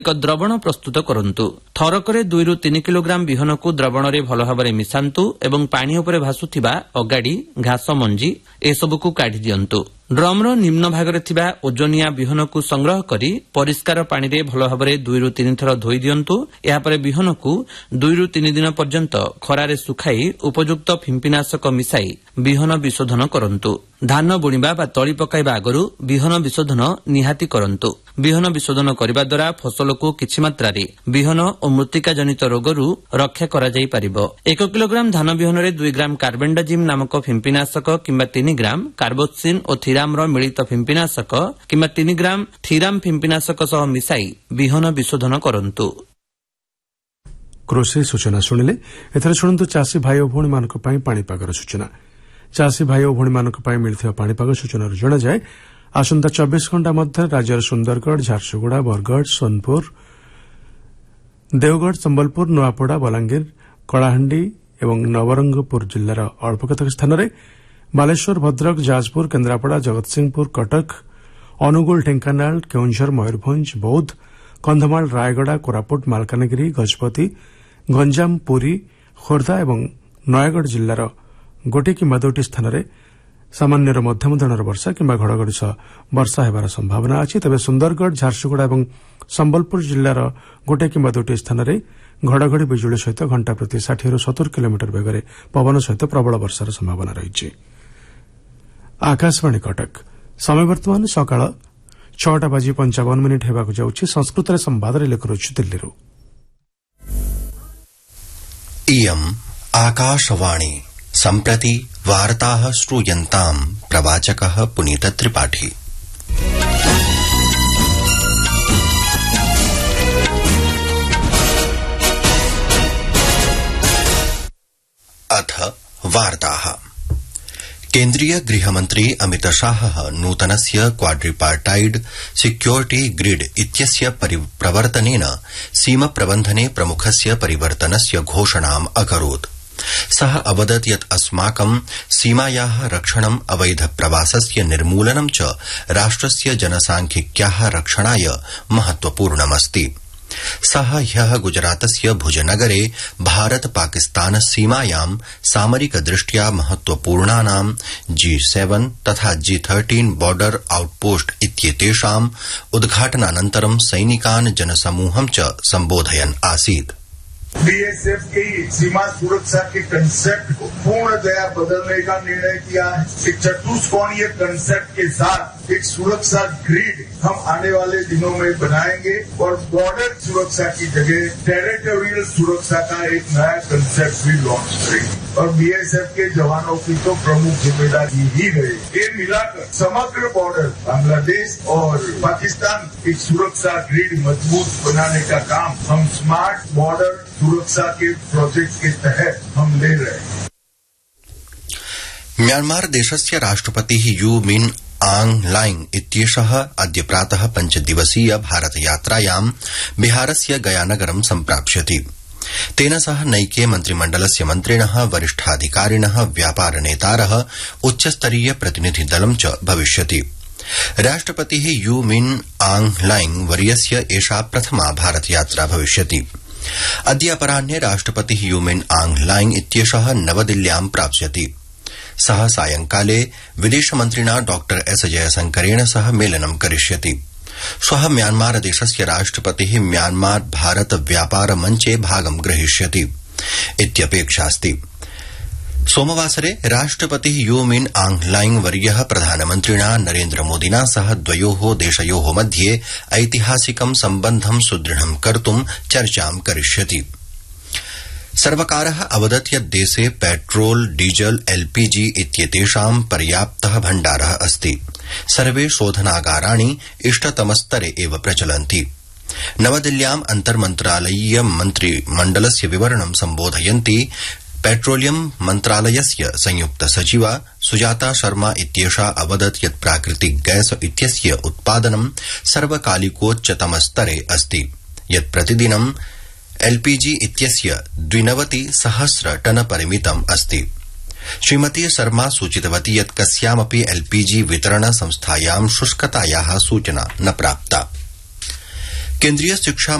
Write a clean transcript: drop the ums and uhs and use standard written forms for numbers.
एक द्रवण प्रस्तुत करंतु। थरकरे 2 ରୁ 3 किलोग्राम बिहन को द्रवण रे भल भाबरे मिसांतु एवं पानी उपरे भासुथिबा अगाड़ी घास मंजी एसबु को काढी दियंतु। ड्रम रो निम्न भागरे थिबा ओजनिया बिहन को संग्रह करी परिष्कार पानी रे भल भाबरे 2 ରୁ 3 थर धोई दियंतु। या परे बिहन को 2 ରୁ 3 दिन पर्यंत खरारे सुखाई उपयुक्त फिंपिनाशक मिसाई बिहन विशोधन करंतु। धान बुणिबा बा तळी पकाइबा आगरु बिहन विशोधन निहाती करंतु। बिहन विशोधन करबा द्वारा फसल को किछि मात्रा रे बिहन और मृत्तिका जनित रोगरु रक्षा करा जाई परिबो। 1 किलोग्राम धान बिहन रे 2 ग्राम कार्बेंडाजिम नामक फिंपिनाशक किंबा 3 ग्राम कार्बोक्सिन और थीराम रो मिलित फिंपिनाशक किंबा 3 ग्राम थीराम फिंपिनाशक सह मिसाई बिहन विशोधन करंतु। कृषि सूचना शुणिले एथरे शुणंतु चासी भाई और भौणी मानक पई पाणीपागर सूचना। चासी भाई और भौणी मानक पई मिलथिबा पाणीपाग सूचना जणा जाय आसंता 24 घंटा मध्य राज्यर सुंदरगढ़, झारसुगुड़ा, बरगढ़, सोनपुर, देवगढ़, संबलपुर, नुआपड़ा, बलांगीर, कलाहांडी एवं नवरंगपुर जिल्लार अल्प केतेक स्थान रे, बालेश्वर, भद्रक, जाजपुर, केन्द्रापड़ा, जगतसिंहपुर, कटक, अनुगुल, ढेंकानाल, केउंझर, मयूरभंज, बौद्ध, कंधमाल, रायगड़ा, कोरापुट, मालकानगिरी, गजपति, गंजाम, पुरी, खोर्धा एवं नयागढ़ जिल्लार गोटे किंबा 2ଟି स्थान रे सामान्यर मध्यम धरणर वर्षा किंबा घड़घड़ी सह वर्षा हेबार संभावना अछि। तबे सुंदरगढ़, झारसुगुड़ा एवं संबलपुर जिल्लार गोटे किंबा 2ଟି स्थान रे घड़घड़ी बिजुली सहित घंटा प्रति 60 ରୁ 70 किलोमीटर बेगरे पवन सहित प्रबल वर्षार संभावना रहिछि। आकाशवाणी कटक समय वर्तमान सकाळ 6:55 हेबाकु जाउछि। संस्कृत रे संवाद रे लेखरुछि दिल्लीरु। इयम् आकाशवाणी सम्प्रति वार्ताः श्रूयन्ताम् प्रवाचकः पुनीत त्रिपाठी। अथ वार्ताः। केन्द्रीय गृहमन्त्री अमित शाहः नूतनस्य क्वाड्रिपार्टाइड सिक्योरिटी ग्रिड इत्यस्य प्रवर्तनेन सीमप्रबन्धने प्रमुखस्य परिवर्तनस्य घोषणाम् अकरोत्। सः अवदत् यत् अस्माकं सीमायाः रक्षणम् अवैध प्रवासस्य निर्मूलनं च राष्ट्रस्य जनसांख्यिक्याः रक्षणाय महत्वपूर्णमस्ति। सः ह्यः गुजरातस्य भुजनगरे भारत पाकिस्तान सीमायां सामरिक दृष्ट्या महत्वपूर्णानां G7 तथा G13 बॉर्डर आउटपोस्ट इत्येतेषाम् उद्घाटनानन्तरं सैनिकान् जनसमूहं च सम्बोधयन् आसीत्। बीएसएफ की सीमा सुरक्षा के कंसेप्ट को पूर्णतया बदलने का निर्णय किया है। एक चतुष्कोणीय कंसेप्ट के साथ एक सुरक्षा ग्रिड हम आने वाले दिनों में बनाएंगे और बॉर्डर सुरक्षा की जगह टेरिटोरियल सुरक्षा का एक नया कंसेप्ट भी लॉन्च करेंगे। और बीएसएफ के जवानों की तो प्रमुख जिम्मेदारी ही रहे। ये मिलाकर समग्र बॉर्डर बांग्लादेश और पाकिस्तान की सुरक्षा ग्रिड मजबूत बनाने का काम हम स्मार्ट बॉर्डर सुरक्षा के प्रोजेक्ट के तहत हम ले रहे हैं। म्यांमार देशस्य राष्ट्रपतिः यू मिन आंग लाइंग इत्येषः अद्य प्रातः 5 दिवसीय भारत यात्रायां बिहारस्य गयानगरं सम्प्राप्स्यति। तेन सह नैके मन्त्रिमण्डलस्य मन्त्रिणः, वरिष्ठाधिकारिणः, व्यापारनेतारः, उच्चस्तरीय प्रतिनिधिदलं च भविष्यति। राष्ट्रपतिः यू मिन आंग लाइंग वर्यस्य एषा प्रथमा भारत यात्रा भविष्यति। अद्य अपराह्ने राष्ट्रपतिः यू मिन आंग लाइंग इत्येषः नवदिल्ल्यां प्राप्स्यति। सः सायंकाले विदेशमन्त्रिणा डॉ एस जयशंकरेण सह मेलनं करिष्यति। श्वः म्यांमार देशस्य राष्ट्रपतिः म्यांमार भारत व्यापार मञ्चे भागं ग्रहीष्यति इत्यपेक्षास्ति। सोमवासरे राष्ट्रपतिः यू मिन आंग लाइंग वर्यः प्रधानमन्त्रिणा नरेन्द्र मोदिना सह द्वयोः देशयोः मध्ये ऐतिहासिकं सम्बन्धं सुदृढं कर्तुं चर्चां करिष्यति। सर्वकारः अवदत् यत् देशे पेट्रोल, डीजल, एलपीजी इत्येतेषां पर्याप्तः भण्डारः अस्ति। सर्वे शोधनागाराणि इष्टतमस्तरे एव प्रचलन्ति। नवदिल्ल्याम् अन्तर्मन्त्रालयीय मन्त्रिमण्डलस्य विवरणं सम्बोधयन्ती पेट्रोलियम मन्त्रालयस्य संयुक्त सचिवा सुजाता शर्मा इत्येषा अवदत् यत् प्राकृतिक गैस इत्यस्य उत्पादनं सर्वकालिकोच्चतमस्तरे अस्ति, यत् प्रतिदिनं एलपीजी इत्यस्य 92,000 टन परिमितम् अस्ति। श्रीमती शर्मा सूचितवती यत् कस्यामपि एलपीजी वितरण संस्थायां शुष्कतायाः सूचना न प्राप्ता। केन्द्रीय शिक्षा